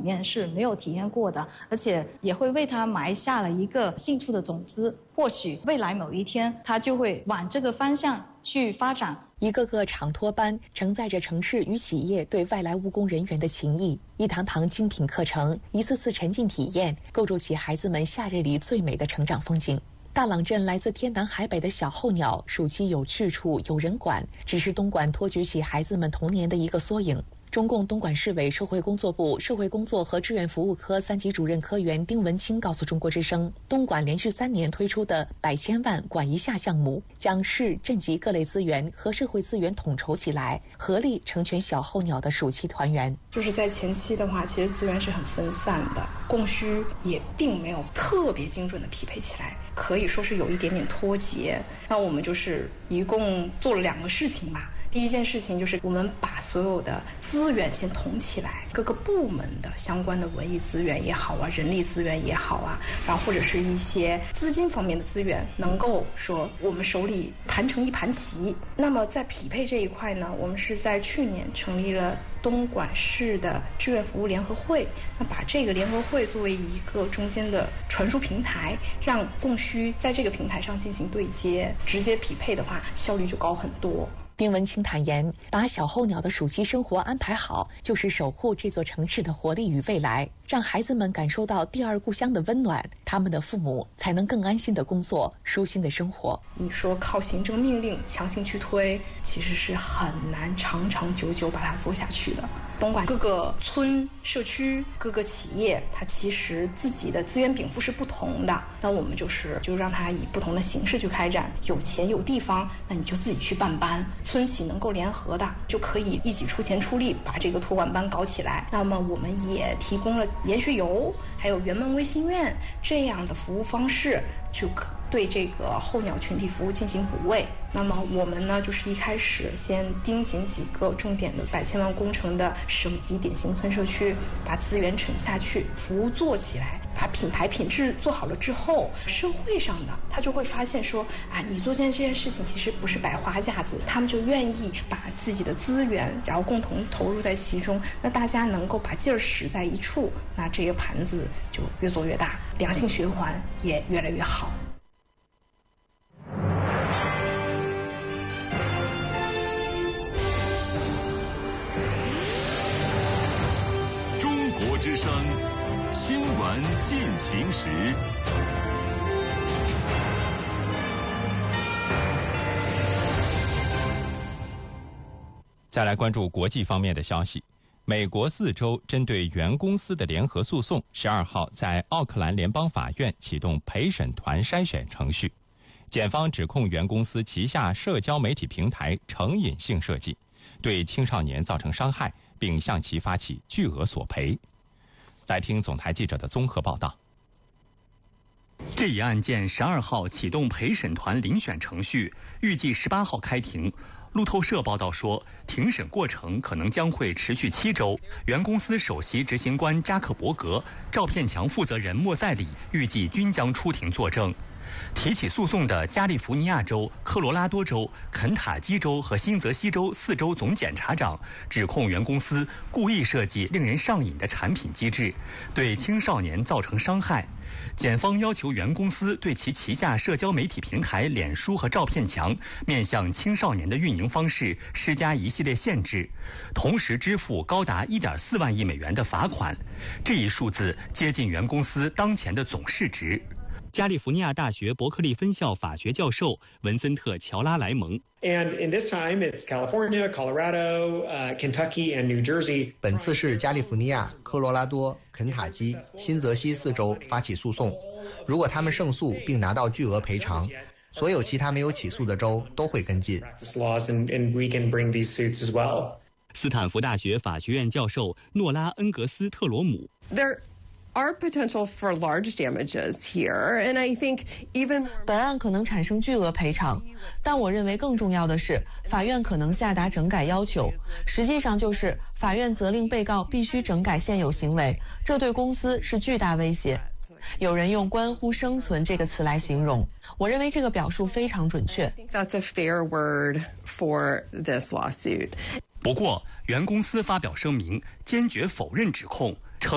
验是没有体验过的，而且也会为他埋下了一个兴趣的种子。或许未来某一天，他就会往这个方向去发展。 一个个长托班承载着城市与企业对外来务工人员的情谊，一堂堂精品课程，一次次沉浸体验，构筑起孩子们夏日里最美的成长风景。大朗镇来自天南海北的小候鸟，暑期有去处有人管，只是东莞托举起孩子们童年的一个缩影。中共东莞市委社会工作部社会工作和志愿服务科3级主任科员丁文清告诉中国之声，东莞连续3年推出的100千万管一下项目，将市镇级各类资源和社会资源统筹起来，合力成全小候鸟的暑期团圆。 就是在前期的话，其实资源是很分散的，供需也并没有特别精准的匹配起来，可以说是有一点点脱节。那我们就是一共做了2个事情吧。第一件事情就是我们把所有的资源先统起来，各个部门的相关的文艺资源也好啊，人力资源也好啊，然后或者是一些资金方面的资源，能够说我们手里盘成一盘棋。那么在匹配这一块呢，我们是在去年成立了东莞市的志愿服务联合会，那把这个联合会作为一个中间的传输平台，让供需在这个平台上进行对接，直接匹配的话，效率就高很多。 丁文清坦言，把小候鸟的暑期生活安排好，就是守护这座城市的活力与未来，让孩子们感受到第二故乡的温暖，他们的父母才能更安心的工作，舒心的生活。 你说靠行政命令强行去推，其实是很难长长久久把它做下去的。东莞各个村社区各个企业，它其实自己的资源禀赋是不同的，那我们就让它以不同的形式去开展。有钱有地方，那你就自己去办班，村企能够联合的就可以一起出钱出力把这个托管班搞起来。那么我们也提供了研学游还有圆梦微心院这样的服务方式，就对这个候鸟群体服务进行补位。那么我们呢，就是一开始先盯紧几个重点的100千万工程的省级典型村社区，把资源沉下去，服务做起来，把品牌品质做好了之后，社会上的他就会发现说啊，你做这件事情其实不是摆花架子，他们就愿意把自己的资源然后共同投入在其中，那大家能够把劲儿使在一处，那这个盘子就越做越大，良性循环也越来越好。 中国之声新闻进行时。再来关注国际方面的消息。美国4州针对原公司的联合诉讼12号在奥克兰联邦法院启动陪审团筛选程序。检方指控原公司旗下社交媒体平台成瘾性设计，对青少年造成伤害，并向其发起巨额索赔。来听总台记者的综合报道。 这一案件12号启动陪审团遴选程序，预计18号开庭。路透社报道说，庭审过程可能将会持续7周。原公司首席执行官扎克伯格、照片墙负责人莫塞里预计均将出庭作证。提起诉讼的加利福尼亚州、科罗拉多州、肯塔基州和新泽西州4州总检察长指控原公司故意设计令人上瘾的产品机制，对青少年造成伤害。检方要求原公司对其旗下社交媒体平台脸书和照片墙面向青少年的运营方式施加一系列限制，同时支付高达1.4万亿美元的罚款。这一数字接近原公司当前的总市值。加利福尼亚大学伯克利分校法学教授文森特·乔拉莱蒙。 And in this time, it's California, Colorado, Kentucky, and New Jersey. 本次是加利福尼亚、科罗拉多、肯塔基、新泽西4州发起诉讼。如果他们胜诉并拿到巨额赔偿，所有其他没有起诉的州都会跟进。 斯坦福大学法学院教授诺拉·恩格斯特罗姆。 Are potential for large damages here, and I think even 本案可能产生巨额赔偿，但我认为更重要的是，法院可能下达整改要求，实际上就是法院责令被告必须整改现有行为，这对公司是巨大威胁。有人用关乎生存这个词来形容，我认为这个表述非常准确。 That's a fair word for this lawsuit. 不过，原公司发表声明，坚决否认指控，